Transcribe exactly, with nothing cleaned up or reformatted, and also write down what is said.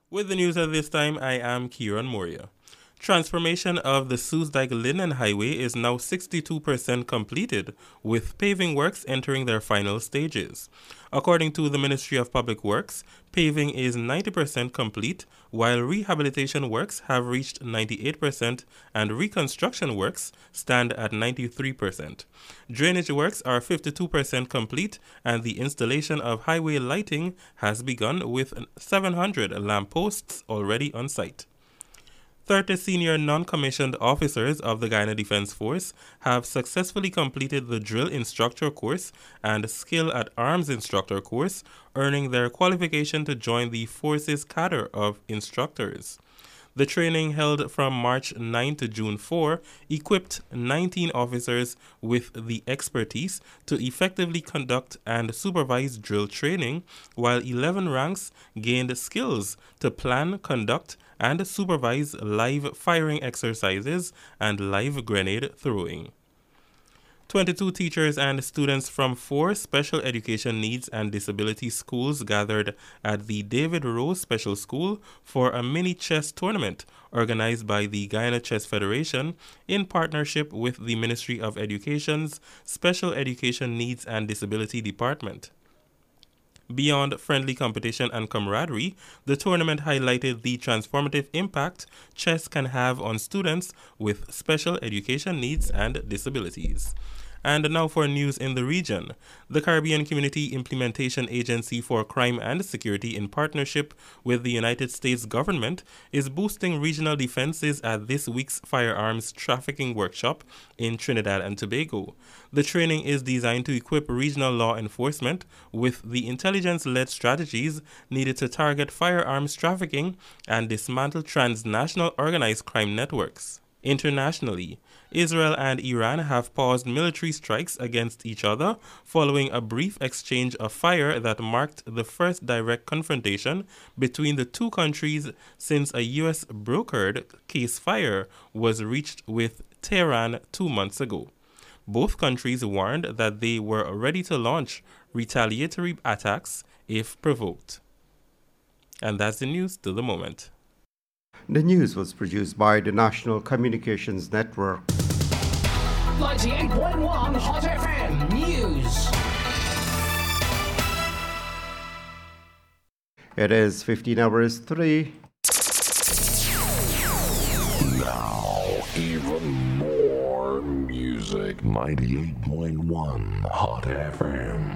With the news at this time, I am Kieran Moria. Transformation of the Soesdijk-Linden Highway is now sixty-two percent completed, with paving works entering their final stages. According to the Ministry of Public Works, paving is ninety percent complete, while rehabilitation works have reached ninety-eight percent and reconstruction works stand at ninety-three percent. Drainage works are fifty-two percent complete, and the installation of highway lighting has begun with seven hundred lampposts already on site. thirty senior non-commissioned officers of the Guyana Defense Force have successfully completed the drill instructor course and skill at arms instructor course, earning their qualification to join the force's cadre of instructors. The training, held from March ninth to June fourth, equipped nineteen officers with the expertise to effectively conduct and supervise drill training, while eleven ranks gained skills to plan, conduct, and supervise live firing exercises and live grenade throwing. twenty-two teachers and students from four special education needs and disability schools gathered at the David Rose Special School for a mini chess tournament organized by the Guyana Chess Federation in partnership with the Ministry of Education's Special Education Needs and Disability Department. Beyond friendly competition and camaraderie, the tournament highlighted the transformative impact chess can have on students with special education needs and disabilities. And now for news in the region. The Caribbean Community Implementation Agency for Crime and Security, in partnership with the United States government, is boosting regional defenses at this week's firearms trafficking workshop in Trinidad and Tobago. The training is designed to equip regional law enforcement with the intelligence-led strategies needed to target firearms trafficking and dismantle transnational organized crime networks. Internationally, Israel and Iran have paused military strikes against each other following a brief exchange of fire that marked the first direct confrontation between the two countries since a U S brokered ceasefire was reached with Tehran two months ago. Both countries warned that they were ready to launch retaliatory attacks if provoked. And that's the news to the moment. The news was produced by the National Communications Network. ninety-eight point one Hot F M News. It is fifteen hours three. Now, even more music. ninety-eight point one Hot F M.